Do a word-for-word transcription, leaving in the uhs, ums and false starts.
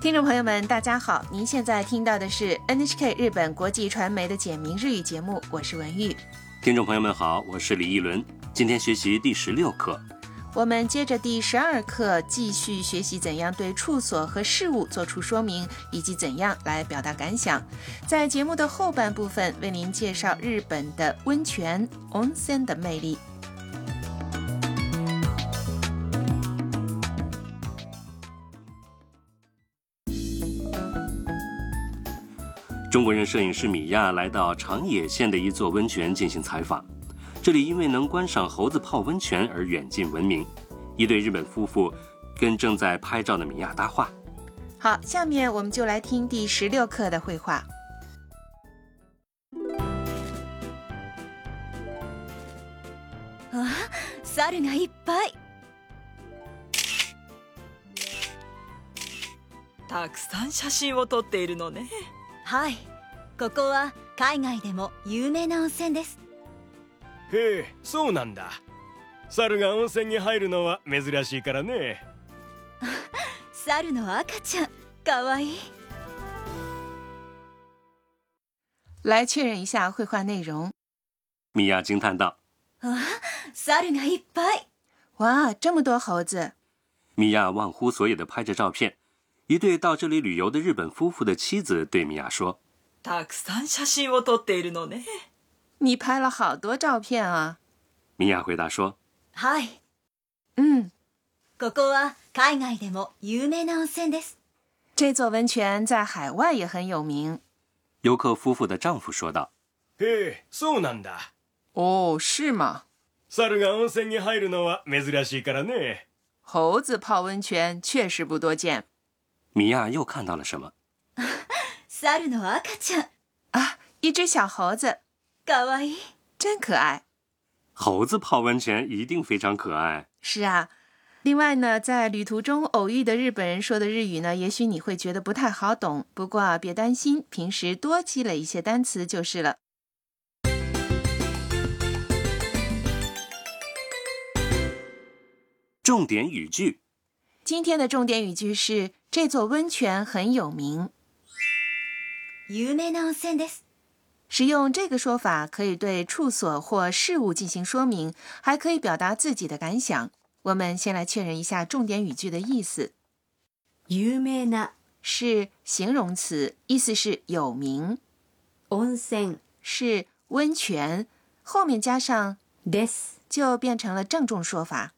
听众朋友们大家好，您现在听到的是 N H K 日本国际传媒的简明日语节目，我是文玉。 听众朋友们好，我是李一伦，今天学习第十六课。 我们接着第十二课继续学习怎样对处所和事物做出说明，以及怎样来表达感想。在节目的后半部分为您介绍日本的温泉 onsen 的魅力。 中国人摄影师米亚来到长野县的一座温泉进行采访，这里因为能观赏猴子泡温泉而远近闻名。一对日本夫妇跟正在拍照的米亚搭话。 好，下面我们就来听第十六课的绘画。 あ、猿がいっぱい。 たくさん写真を撮っているのね。 はい、ここは海外でも有名な温泉です。 へえ、そうなんだ。猿が温泉に入るのは珍しいからね。 猿の赤ちゃん、かわいい。 来确认一下绘画内容。 米亚惊叹道： あ、猿がいっぱい。 哇，这么多猴子！ 米亚忘乎所以地拍着照片。一对到这里旅游的日本夫妇的妻子对米亚说： たくさん写真を撮っているのね。 你拍了好多照片啊。 米亚回答说： はい。 嗯， ここは海外でも有名な温泉です。 这座温泉在海外也很有名。 游客夫妇的丈夫说道： へえ、そうなんだ。 哦，是吗？ 猿が温泉に入るのは珍しいからね。 猴子泡温泉确实不多见。 米亚又看到了什么？ 猿の赤ちゃん。 啊，一只小猴子， かわいい。 真可爱。 猴子泡温泉一定非常可爱。 是啊，另外呢，在旅途中偶遇的日本人说的日语呢，也许你会觉得不太好懂，不过别担心，平时多积累一些单词就是了。 重点语句。 今天的重点语句是这座温泉很有名。 有名な温泉です。 使用这个说法可以对处所或事物进行说明，还可以表达自己的感想。我们先来确认一下重点语句的意思。 有名な是形容词，意思是有名。 温泉是温泉，后面加上です就变成了郑重说法。